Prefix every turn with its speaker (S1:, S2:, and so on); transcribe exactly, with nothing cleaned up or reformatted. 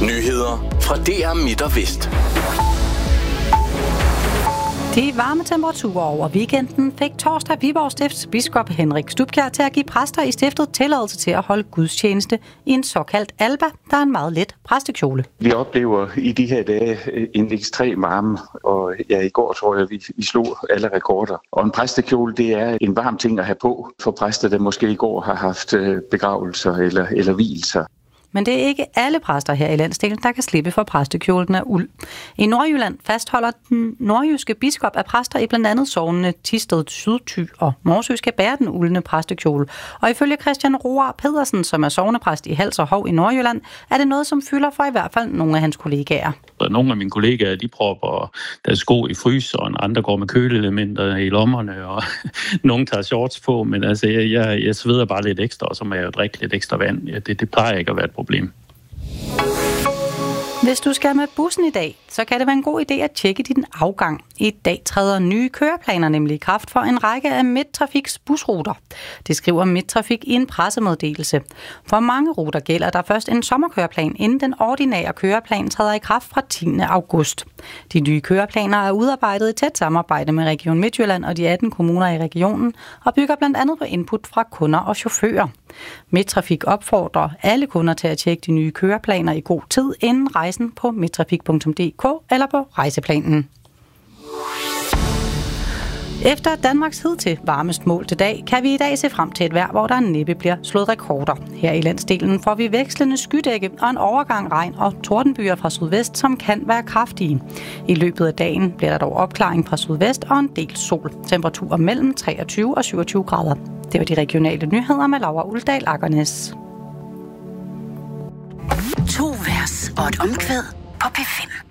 S1: Nyheder fra D R Midt og Vest.
S2: De varme temperaturer over weekenden fik torsdag Viborg Stifts biskop Henrik Stubkjær til at give præster i stiftet tilladelse til at holde gudstjeneste i en såkaldt alba, der er en meget let præstekjole.
S3: Vi oplever i de her dage en ekstrem varme, og ja, i går tror jeg, vi, vi slog alle rekorder. Og en præstekjole, det er en varm ting at have på for præster, der måske i går har haft begravelser eller, eller vielser.
S2: Men det er ikke alle præster her i landsdelen, der kan slippe for præstekjolen af uld. I Nordjylland fastholder den nordjyske biskop, at præster i blandt andet sognene Thisted, Sydthy og Morsø skal bære den uldne præstekjole. Og ifølge Christian Roar Pedersen, som er sognepræst i Hals og Hov i Nordjylland, er det noget, som fylder for i hvert fald nogle af hans kollegaer.
S4: Nogle af mine kollegaer, de propper deres sko i fryseren, andre går med køleelementer i lommerne, og nogle tager shorts på, men altså, jeg, jeg, jeg sveder bare lidt ekstra, og så må jeg drikke lidt ekstra vand. Ja, det, det plejer ikke at være et problem.
S2: Hvis du skal med bussen i dag, så kan det være en god idé at tjekke din afgang. I dag træder nye køreplaner nemlig i kraft for en række af Midttrafiks busruter. Det skriver Midttrafik i en pressemeddelelse. For mange ruter gælder der først en sommerkøreplan, inden den ordinære køreplan træder i kraft fra tiende august. De nye køreplaner er udarbejdet i tæt samarbejde med Region Midtjylland og de atten kommuner i regionen og bygger blandt andet på input fra kunder og chauffører. Midttrafik opfordrer alle kunder til at tjekke de nye køreplaner i god tid inden rejsen på midttrafik punktum d k eller på rejseplanen. Efter Danmarks hidtil varmest målte dag, kan vi i dag se frem til et vejr, hvor der næppe bliver slået rekorder. Her i landsdelen får vi vekslende skydække og en overgang regn og tordenbyer fra sydvest, som kan være kraftige. I løbet af dagen bliver der dog opklaring fra sydvest og en del sol. Temperaturer mellem treogtyve og syvogtyve grader. Det var de regionale nyheder med Laura Uldal Akernes.
S5: To vers og et omkvæd på P fem.